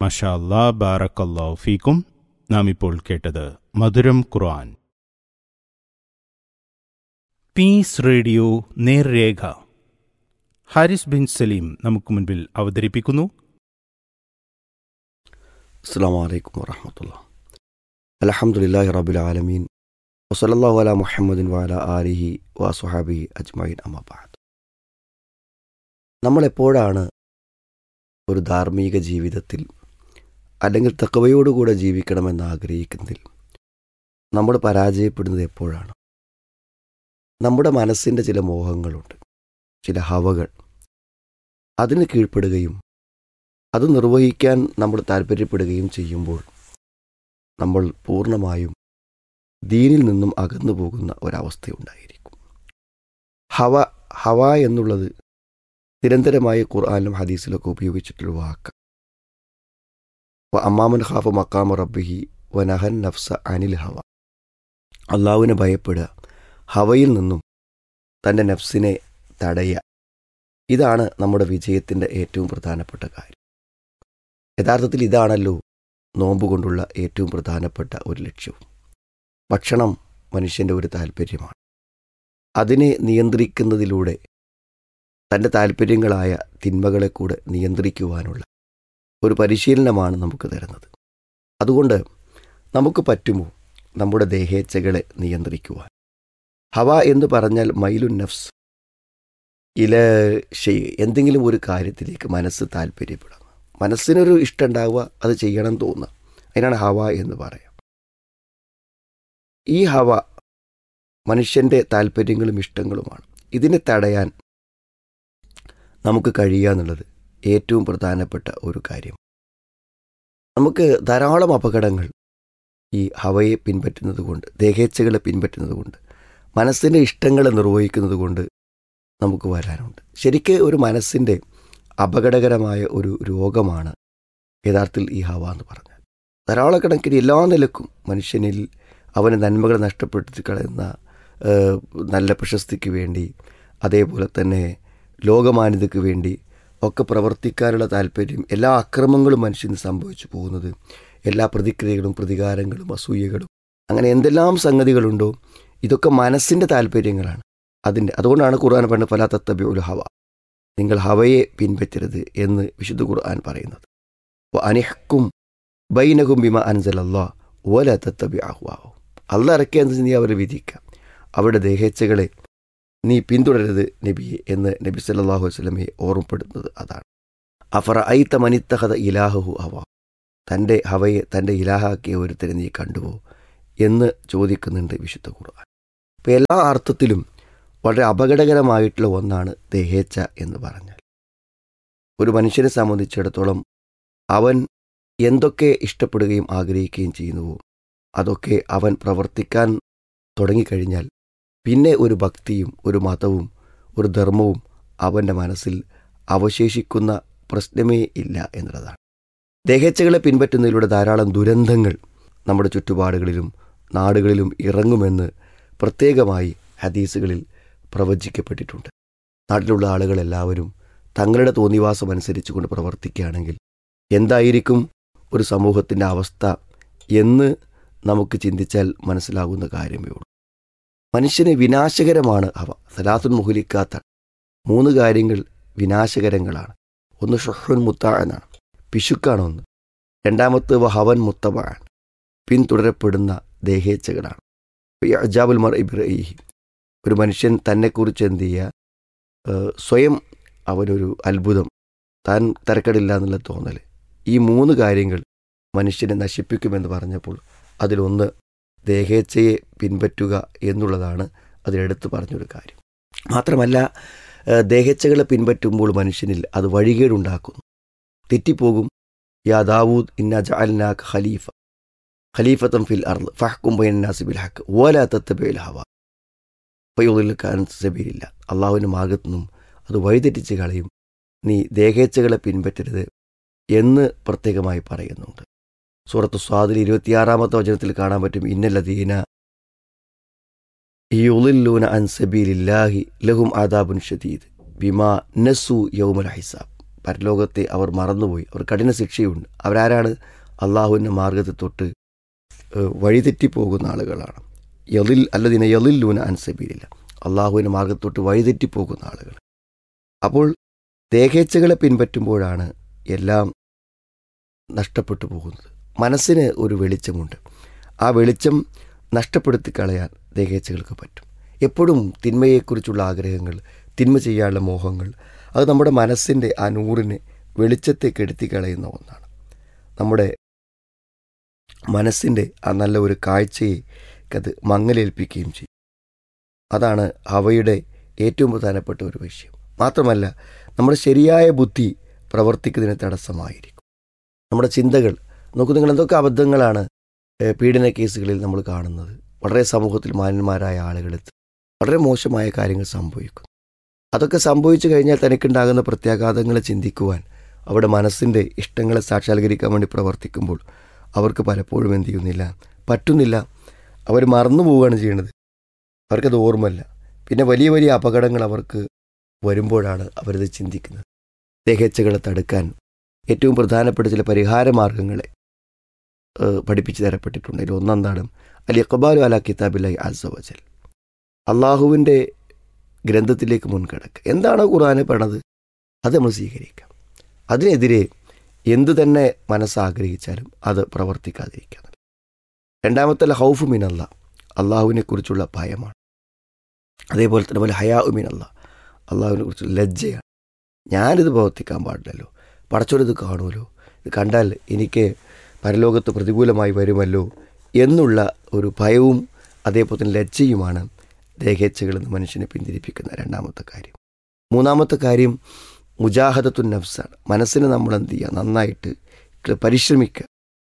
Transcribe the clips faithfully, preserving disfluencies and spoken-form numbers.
മഷാ അല്ലാ, ബാറക്കല്ലാഹു ഫീക്കും. നാം ഇപ്പോൾ കേട്ടത് മധുരം ഖുർആൻ. പീസ് റേഡിയോ നേർരേഖ. ഹാരിസ് ബിൻ സലീം നമുക്ക് മുൻപിൽ അവതരിപ്പിക്കുന്നു. അസ്സലാമു അലൈക്കും വറഹ്മത്തുള്ളാഹി. അൽഹംദുലില്ലാഹി റബ്ബിൽ ആലമീൻ വസല്ലല്ലാഹു അലാ മുഹമ്മദിൻ വഅലാ ആലിഹി വസ്വഹാബിഹി അജ്മഈൻ. അമ്മാ ബഅദ്. നമ്മളെപ്പോഴാണ് ഒരു ധാർമ്മിക ജീവിതത്തിൽ അല്ലെങ്കിൽ തഖ്വയോടുകൂടെ ജീവിക്കണമെന്ന് ആഗ്രഹിക്കുന്നതിൽ നമ്മൾ പരാജയപ്പെടുന്നത് എപ്പോഴാണ്? നമ്മുടെ മനസ്സിൻ്റെ ചില മോഹങ്ങളുണ്ട്, ചില ഹവകൾ. അതിന് കീഴ്പ്പെടുകയും അത് നിർവഹിക്കാൻ നമ്മൾ താല്പര്യപ്പെടുകയും ചെയ്യുമ്പോൾ നമ്മൾ പൂർണ്ണമായും ദീനിൽ നിന്നും അകന്നു പോകുന്ന ഒരവസ്ഥയുണ്ടായിരിക്കും. ഹവ ഹവ എന്നുള്ളത് നിരന്തരമായി ഖുർആനിലും ഹദീസിലൊക്കെ ഉപയോഗിച്ചിട്ടൊരു വാക്ക്. അമ്മാമൻ ഖാഫ മഖാമ റബ്ബിഹി വനഹൻ നഫ്സ അനിൽ ഹവ. അള്ളാഹുവിനെ ഭയപ്പെടുക, ഹവയിൽ നിന്നും തൻ്റെ നഫ്സിനെ തടയുക. ഇതാണ് നമ്മുടെ വിജയത്തിൻ്റെ ഏറ്റവും പ്രധാനപ്പെട്ട കാര്യം. യഥാർത്ഥത്തിൽ ഇതാണല്ലോ നോമ്പ് കൊണ്ടുള്ള ഏറ്റവും പ്രധാനപ്പെട്ട ഒരു ലക്ഷ്യവും. ഭക്ഷണം മനുഷ്യൻ്റെ ഒരു താല്പര്യമാണ്. അതിനെ നിയന്ത്രിക്കുന്നതിലൂടെ തൻ്റെ താല്പര്യങ്ങളായ തിന്മകളെ കൂടെ നിയന്ത്രിക്കുവാനുള്ള ഒരു പരിശീലനമാണ് നമുക്ക് തരുന്നത്. അതുകൊണ്ട് നമുക്ക് പറ്റുമോ നമ്മുടെ ദേഹേച്ഛകളെ നിയന്ത്രിക്കുവാൻ? ഹവ എന്ന് പറഞ്ഞാൽ മൈലുൻ നഫ്സ് ഇല ഷെയ്, എന്തെങ്കിലും ഒരു കാര്യത്തിലേക്ക് മനസ്സ് താല്പര്യപ്പെടുക, മനസ്സിനൊരു ഇഷ്ടം ഉണ്ടാവുക, അത് ചെയ്യണം തോന്നുക, അതിനാണ് ഹവ എന്ന് പറയാം. ഈ ഹവ മനുഷ്യൻ്റെ താല്പര്യങ്ങളും ഇഷ്ടങ്ങളുമാണ്. ഇതിനെ തടയാൻ നമുക്ക് കഴിയുക എന്നുള്ളത് ഏറ്റവും പ്രധാനപ്പെട്ട ഒരു കാര്യം. നമുക്ക് ധാരാളം അപകടങ്ങൾ ഈ ഹവയെ പിൻപറ്റുന്നത് കൊണ്ട്, ദേഹേച്ഛകളെ പിൻപറ്റുന്നത് കൊണ്ട്, മനസ്സിൻ്റെ ഇഷ്ടങ്ങളെ നിർവഹിക്കുന്നത് കൊണ്ട് നമുക്ക് വരാനുണ്ട്. ശരിക്ക് ഒരു മനസ്സിൻ്റെ അപകടകരമായ ഒരു രോഗമാണ് യഥാർത്ഥത്തിൽ ഈ ഹവ എന്ന് പറഞ്ഞാൽ. ധാരാളക്കണക്കിന് എല്ലാ നിലക്കും മനുഷ്യനിൽ അവന് നന്മകൾ നഷ്ടപ്പെടുത്തി കളയുന്ന, നല്ല പ്രശസ്തിക്ക് വേണ്ടി, അതേപോലെ തന്നെ ലോകമാന്യതയ്ക്ക് വേണ്ടി ഒക്കെ പ്രവർത്തിക്കാനുള്ള താല്പര്യം, എല്ലാ അക്രമങ്ങളും മനുഷ്യന് സംഭവിച്ചു പോകുന്നത്, എല്ലാ പ്രതിക്രിയകളും പ്രതികാരങ്ങളും അസൂയകളും അങ്ങനെ എന്തെല്ലാം സംഗതികളുണ്ടോ ഇതൊക്കെ മനസ്സിൻ്റെ താല്പര്യങ്ങളാണ്. അതിൻ്റെ അതുകൊണ്ടാണ് ഖുർആൻ പറഞ്ഞത് ഫലാ തത്തബിഉൽ ഹവ, നിങ്ങൾ ഹവയെ പിൻപറ്റരുത് എന്ന് വിശുദ്ധ ഖുർആൻ പറയുന്നത്. അനിഹ്കും ബൈനകും ബിമ അൻസലല്ലാഹ് വലാ തത്തബിഉ അഹ്വാഅഹും. അല്ലാഹ് ഇറക്കിയെന്ന് നീ അവരെ വിധിക്കുക, അവരുടെ ദേഹേച്ഛകളെ നീ പിന്തുടരരുത് നബിയെ എന്ന് നബി സല്ലല്ലാഹു അലൈഹി വസല്ലമയെ ഓർമ്മപ്പെടുന്നത് അതാണ്. അഫറഅയ്ത മനിത്തഖദ ഇലാഹഹു ഹവ, തൻ്റെ ഹവയെ തൻ്റെ ഇലാഹാക്കിയ ഒരുത്തരെ നീ കണ്ടുവോ എന്ന് ചോദിക്കുന്നുണ്ട് വിശുദ്ധ ഖുർആൻ. അപ്പോൾ എല്ലാ അർത്ഥത്തിലും വളരെ അപകടകരമായിട്ടുള്ള ഒന്നാണ് ദേഹേച്ഛ എന്ന് പറഞ്ഞാൽ. ഒരു മനുഷ്യനെ സംബന്ധിച്ചിടത്തോളം അവൻ എന്തൊക്കെ ഇഷ്ടപ്പെടുകയും ആഗ്രഹിക്കുകയും ചെയ്യുന്നുവോ അതൊക്കെ അവൻ പ്രവർത്തിക്കാൻ തുടങ്ങിക്കഴിഞ്ഞാൽ പിന്നെ ഒരു ഭക്തിയും ഒരു മതവും ഒരു ധർമ്മവും അവൻ്റെ മനസ്സിൽ അവശേഷിക്കുന്ന പ്രശ്നമേ ഇല്ല എന്നുള്ളതാണ്. ദേഹേച്ഛകളെ പിൻപറ്റുന്നതിലൂടെ ധാരാളം ദുരന്തങ്ങൾ നമ്മുടെ ചുറ്റുപാടുകളിലും നാടുകളിലും ഇറങ്ങുമെന്ന് പ്രത്യേകമായി ഹദീസുകളിൽ പ്രവചിക്കപ്പെട്ടിട്ടുണ്ട്. നാട്ടിലുള്ള ആളുകളെല്ലാവരും തങ്ങളുടെ തോന്നിവാസം അനുസരിച്ചുകൊണ്ട് പ്രവർത്തിക്കുകയാണെങ്കിൽ എന്തായിരിക്കും ഒരു സമൂഹത്തിൻ്റെ അവസ്ഥ എന്ന് നമുക്ക് ചിന്തിച്ചാൽ മനസ്സിലാകുന്ന കാര്യമേ ഉള്ളൂ. മനുഷ്യന് വിനാശകരമാണ് അവ. സലാത്തുൻ മുഹ്ലിക്കാത്ത മൂന്ന് കാര്യങ്ങൾ വിനാശകരങ്ങളാണ്. ഒന്ന് ഷുഹുൻ മുത്താഅനാണ്, പിശുക്കാണ് ഒന്ന്. രണ്ടാമത്തെ വഹവൻ മുത്തബഅൻ, പിന്തുടരപ്പെടുന്ന ദേഹേച്ഛകളാണ്. ഇഅ്ജാബുൽ മർഇ ബിറഅയിഹി, ഒരു മനുഷ്യൻ തന്നെക്കുറിച്ച് എന്ത് ചെയ്യുക, സ്വയം അവനൊരു അത്ഭുതം, താൻ തരക്കടില്ല എന്നുള്ള തോന്നൽ. ഈ മൂന്ന് കാര്യങ്ങൾ മനുഷ്യനെ നശിപ്പിക്കുമെന്ന് പറഞ്ഞപ്പോൾ അതിലൊന്ന് ദേഹേച്ഛയെ പിൻപറ്റുക എന്നുള്ളതാണ് അതിലെടുത്ത് പറഞ്ഞൊരു കാര്യം. മാത്രമല്ല ദേഹേച്ഛകളെ പിൻപറ്റുമ്പോൾ മനുഷ്യനിൽ അത് വഴികേടുണ്ടാക്കുന്നു, തെറ്റിപ്പോകും. യാ ദാവൂദ് ഇന്നാ ജഅൽനാക ഖലീഫ ഖലീഫത്തൻ ഫിൽ അർള് ഫഹ്കും ബൈനന്നാസി ബിൽ ഹഖ് വലാ തത്തബിഉൽ ഹവാ ഫയുളിലുക അൻ സബീലില്ലാ. അള്ളാഹുവിൻ്റെ മാർഗ്ഗത്തു നിന്നും അത് വഴിതെറ്റിച്ച് കളയും, നീ ദേഹേച്ഛകളെ പിൻപറ്റരുത് എന്ന് പ്രത്യേകമായി പറയുന്നുണ്ട്. സൂറത്ത് സ്വാദിൽ ഇരുപത്തിയാറാമത്തെ വചനത്തിൽ കാണാൻ പറ്റും, ഇന്നല്ലദീന യുളില്ലൂന അൻ സബീലില്ലാഹി ലഹും അദാബുൻ ഷദീദ് ബിമാ നസു യൗമൽ ഹിസാബ്. പരലോകത്തെ അവർ മറന്നുപോയി. അവർ കഠിന ശിക്ഷയുണ്ട്. അവരാരാണ്? അള്ളാഹുവിൻ്റെ മാർഗത്തെ തൊട്ട് വഴിതെറ്റിപ്പോകുന്ന ആളുകളാണ്. യലിൽ അല്ലതിനെ യലില്ലൂന അൻസബീലില്ല, അള്ളാഹുവിൻ്റെ മാർഗത്തൊട്ട് വഴിതെറ്റിപ്പോകുന്ന ആളുകൾ. അപ്പോൾ ദേഹേച്ഛകളെ പിൻപറ്റുമ്പോഴാണ് എല്ലാം നഷ്ടപ്പെട്ടു പോകുന്നത്. മനസ്സിന് ഒരു വെളിച്ചമുണ്ട്. ആ വെളിച്ചം നഷ്ടപ്പെടുത്തി കളയാൻ ദേഹേച്ഛകൾക്ക് പറ്റും. എപ്പോഴും തിന്മയെക്കുറിച്ചുള്ള ആഗ്രഹങ്ങൾ, തിന്മ ചെയ്യാനുള്ള മോഹങ്ങൾ, അത് നമ്മുടെ മനസ്സിൻ്റെ ആ നൂറിനെ വെളിച്ചത്തെ കെടുത്തി കളയുന്ന ഒന്നാണ്. നമ്മുടെ മനസ്സിൻ്റെ ആ നല്ല ഒരു കാഴ്ചയെ അത് മങ്ങലേൽപ്പിക്കുകയും ചെയ്യും. അതാണ് അവയുടെ ഏറ്റവും പ്രധാനപ്പെട്ട ഒരു വിഷയം. മാത്രമല്ല, നമ്മുടെ ശരിയായ ബുദ്ധി പ്രവർത്തിക്കുന്നതിന് തടസ്സമായിരിക്കും. നമ്മുടെ ചിന്തകൾ നോക്കൂ, നിങ്ങൾ എന്തൊക്കെ അബദ്ധങ്ങളാണ് പീഡന കേസുകളിൽ നമ്മൾ കാണുന്നത്. വളരെ സമൂഹത്തിൽ മാന്യന്മാരായ ആളുകളെത്ത് വളരെ മോശമായ കാര്യങ്ങൾ സംഭവിക്കുന്നു. അതൊക്കെ സംഭവിച്ചു കഴിഞ്ഞാൽ തനിക്കുണ്ടാകുന്ന പ്രത്യാഘാതങ്ങളെ ചിന്തിക്കുവാൻ, അവിടെ മനസ്സിൻ്റെ ഇഷ്ടങ്ങളെ സാക്ഷാത്കരിക്കാൻ വേണ്ടി പ്രവർത്തിക്കുമ്പോൾ അവർക്ക് പലപ്പോഴും എന്ത് ചെയ്യുന്നില്ല, പറ്റുന്നില്ല. അവർ മറന്നു പോവുകയാണ് ചെയ്യുന്നത്. അവർക്കത് ഓർമ്മല്ല. പിന്നെ വലിയ വലിയ അപകടങ്ങൾ അവർക്ക് വരുമ്പോഴാണ് അവരത് ചിന്തിക്കുന്നത്. ദേഹേച്ഛകളെ തടുക്കാൻ ഏറ്റവും പ്രധാനപ്പെട്ട ചില പരിഹാര മാർഗങ്ങളെ പഠിപ്പിച്ചു തരപ്പെട്ടിട്ടുണ്ട്. അതിൽ ഒന്നെന്താണ്? അൽ ഇഖ്ബാലു അലാ കിതാബില്ലാഹി അസ്സ വജൽ, അള്ളാഹുവിൻ്റെ ഗ്രന്ഥത്തിലേക്ക് മുൻകടക്കുക. എന്താണോ ഖുർആനിൽ പറഞ്ഞത് അത് നമ്മൾ സ്വീകരിക്കാം. അതിനെതിരെ എന്തു തന്നെ മനസ്സാഗ്രഹിച്ചാലും അത് പ്രവർത്തിക്കാതിരിക്കുക. രണ്ടാമത്തെ ഹൗഫ് മിനല്ല, അള്ളാഹുവിനെക്കുറിച്ചുള്ള ഭയമാണ്. അതേപോലെ തന്നെ പോലെ ഹയാ മിനല്ല, അള്ളാഹുവിനെ കുറിച്ചുള്ള ലജ്ജയാണ്. ഞാനിത് പ്രവർത്തിക്കാൻ പാടില്ലല്ലോ, പടച്ചോനിത് കാണുമല്ലോ, ഇത് കണ്ടാൽ എനിക്ക് പരലോകത്ത് പ്രതികൂലമായി വരുമല്ലോ എന്നുള്ള ഒരു ഭയവും അതേപോലെ തന്നെ ലജ്ജയുമാണ് ദേഹേച്ഛകളിൽ നിന്ന് മനുഷ്യനെ പിന്തിരിപ്പിക്കുന്ന രണ്ടാമത്തെ കാര്യം. മൂന്നാമത്തെ കാര്യം മുജാഹദത്തുൻ നഫ്സാണ്. മനസ്സിനെ നമ്മൾ എന്ത് ചെയ്യുക, നന്നായിട്ട് പരിശ്രമിക്കുക.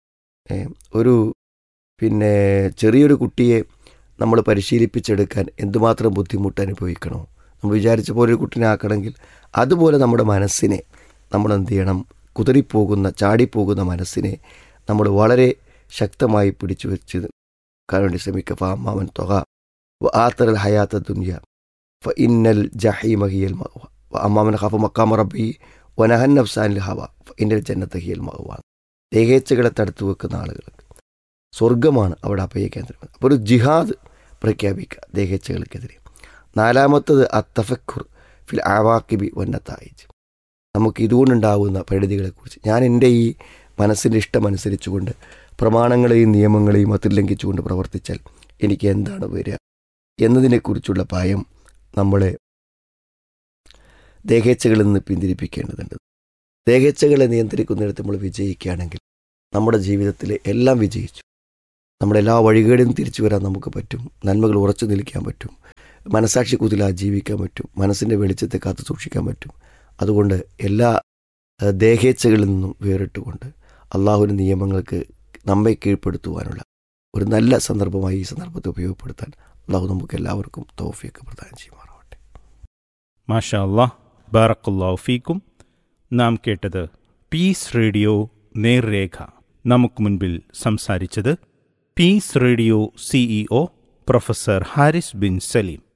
ഒരു പിന്നെ ചെറിയൊരു കുട്ടിയെ നമ്മൾ പരിശീലിപ്പിച്ചെടുക്കാൻ എന്തുമാത്രം ബുദ്ധിമുട്ട് അനുഭവിക്കണോ, നമ്മൾ വിചാരിച്ച പോലെ ഒരു കുട്ടീനെ ആക്കണമെങ്കിൽ അതുപോലെ നമ്മുടെ മനസ്സിനെ നമ്മൾ എന്ത് ചെയ്യണം, കുതറിപ്പോകുന്ന ചാടിപ്പോകുന്ന മനസ്സിനെ നമ്മൾ വളരെ ശക്തമായി പിടിച്ചു വെച്ച് വേണ്ടി ശ്രമിക്കുക. ഫഅമ്മാമൻ ത്വഗാ വആതറൽ ഹയാത്ത ദുനിയ ഫഇന്നൽ ജഹീമ ഹിയൽ മഅവ വഅമ്മാമൻ ഖാഫ മഖാമ റബ്ബി വനഹൻ നഫ്സ അനിൽ ഹവ ഫഇന്നൽ ജന്നത ഹിയൽ മഅവ. ദേഹേച്ഛകളെ തടുത്തു വെക്കുന്ന ആളുകൾക്ക് സ്വർഗമാണ് അവിടെ അഭയകേന്ദ്രം. അപ്പോൾ ഒരു ജിഹാദ് പ്രഖ്യാപിക്കുക ദേഹേച്ഛകൾക്കെതിരെ. നാലാമത്തത് അത്തഫക്കുർ ഫിൽ ആവാക്കിബി വന്നത്തായിജ്, നമുക്ക് ഇതുകൊണ്ടുണ്ടാകുന്ന പരിണിതികളെക്കുറിച്ച്. ഞാൻ എൻ്റെ ഈ മനസ്സിൻ്റെ ഇഷ്ടമനുസരിച്ചുകൊണ്ട് പ്രമാണങ്ങളെയും നിയമങ്ങളെയും അതിലംഘിച്ചുകൊണ്ട് പ്രവർത്തിച്ചാൽ എനിക്ക് എന്താണ് വരിക എന്നതിനെക്കുറിച്ചുള്ള ഭയം നമ്മളെ ദേഹേച്ഛകളിൽ നിന്ന് പിന്തിരിപ്പിക്കേണ്ടതുണ്ട്. ദേഹേച്ഛകളെ നിയന്ത്രിക്കുന്നിടത്ത് നമ്മൾ വിജയിക്കുകയാണെങ്കിൽ നമ്മുടെ ജീവിതത്തിൽ എല്ലാം വിജയിച്ചു. നമ്മുടെ എല്ലാ വഴികളിൽ നിന്ന് തിരിച്ചു വരാൻ നമുക്ക് പറ്റും. നന്മകൾ ഉറച്ചു നിൽക്കാൻ പറ്റും. മനസാക്ഷി കുതിലാ ജീവിക്കാൻ പറ്റും. മനസ്സിൻ്റെ വെളിച്ചത്തെ കാത്തു സൂക്ഷിക്കാൻ പറ്റും. അതുകൊണ്ട് എല്ലാ ദേഹേച്ഛകളിൽ നിന്നും വേറിട്ടുകൊണ്ട് അള്ളാഹുവിൻ്റെ നിയമങ്ങൾക്ക് നമ്മെ കീഴ്പ്പെടുത്തുവാനുള്ള ഒരു നല്ല സന്ദർഭമായി ഈ സന്ദർഭത്തെ ഉപയോഗപ്പെടുത്താൻ അള്ളാഹു നമുക്ക് എല്ലാവർക്കും തൗഫീഖ് പ്രദാനം ചെയ്യുമാറാവട്ടെ. മാഷാ അല്ലാഹ്, ബാറക്കല്ലാഹു ഫീക്കും. നാം കേട്ടത് പീസ് റേഡിയോ നേർരേഖ. നമുക്ക് മുൻപിൽ സംസാരിച്ചത് piece radio CEO professor Haris bin Saleem.